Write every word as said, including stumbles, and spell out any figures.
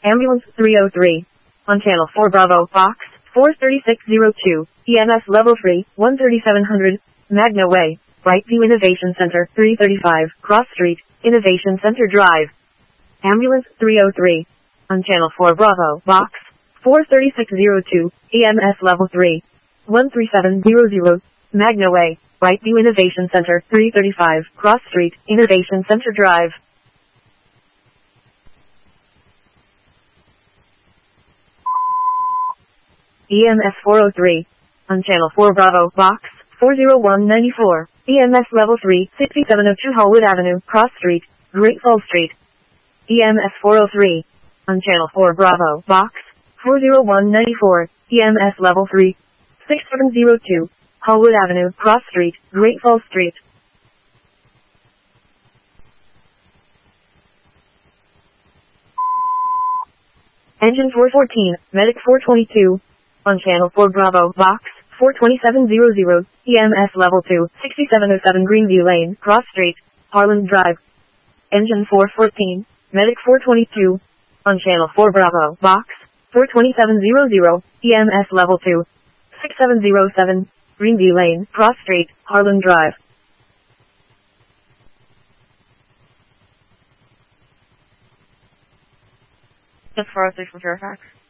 Ambulance three oh three. On Channel four Bravo, Box four three six zero two, E M S Level three, one thirty-seven hundred, Magna Way, Brightview Innovation Center, three thirty-five, Cross Street, Innovation Center Drive. Ambulance three oh three. On Channel four Bravo, Box four three six zero two, E M S Level three, one three seven zero zero, Magna Way, Brightview Innovation Center, three thirty-five, Cross Street, Innovation Center Drive. E M S four oh three. On Channel four Bravo, Box four oh one nine four, E M S Level three, sixty-seven oh two Hallwood Avenue, Cross Street, Great Falls Street. E M S four oh three. On Channel four Bravo, Box four oh one nine four, E M S Level three, sixty-seven oh two, Hallwood Avenue, Cross Street, Great Falls Street. Engine four fourteen, Medic four twenty-two. On Channel four Bravo, Box four twenty-seven hundred, E M S Level two, sixty-seven oh seven Greenview Lane, Cross Street, Harlan Drive. Engine four fourteen, Medic four twenty-two. On Channel four Bravo, Box four twenty-seven hundred, E M S Level two, sixty-seven oh seven, Greenview Lane, Cross Street, Harlan Drive. That's four oh six from Fairfax.